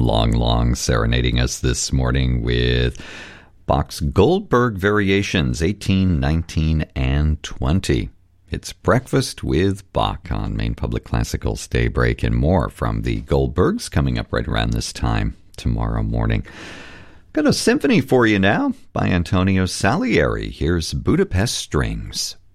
Long Long serenading us this morning with Bach's Goldberg Variations 18, 19, and 20. It's Breakfast with Bach on Maine Public Classical's Daybreak, and more from the Goldbergs coming up right around this time tomorrow morning. Got a symphony for you now by Antonio Salieri. Here's Budapest Strings.